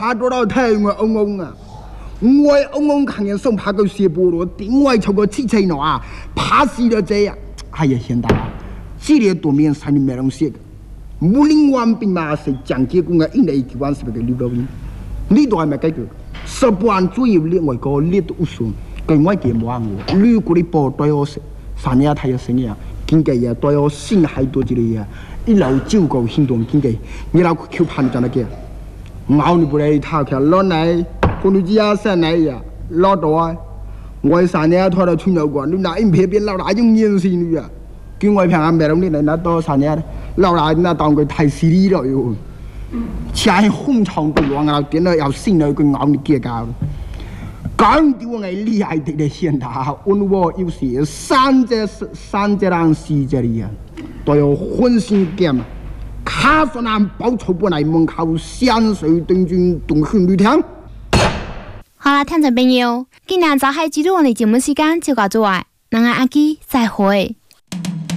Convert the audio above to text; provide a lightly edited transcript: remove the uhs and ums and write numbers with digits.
爬多少台我嗡嗡啊！我嗡嗡看见送爬个斜坡路，另外超过汽车呢啊，爬死了这样。哎呀，现在这里多面山里没人写的，无论完兵嘛是讲结果啊，因为一万是不个六百兵，你都还没解决。10万左右另外个列都算，跟我给冇我，如果你报对我是3年他要生意啊，经济也对我心还多之类啊，一路照顾行动经济，你老求盘在那个，冇你不来他去老奶，可能只要3年呀，老多啊，我3年他都出了过，你那一片片老大用年薪的呀，跟我平常没弄的那多3年，老大那当个太犀利了哟。前红场对王啊，点了要信了个咬你结交，讲到我厉害的现他，我有时三只人4只里啊，都要浑身干嘛，卡索南包抽不来门口，香水等军东训旅堂。 好啦，听众朋友，今日早喺记录我哋节目时间就到咗位，咱阿基再会。